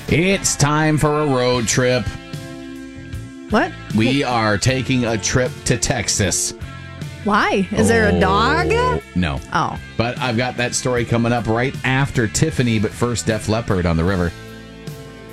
It's time for a road trip. What? We are taking a trip to Texas. Why? Is there a dog? No. Oh. But I've got that story coming up right after Tiffany, but first Def Leppard on the river.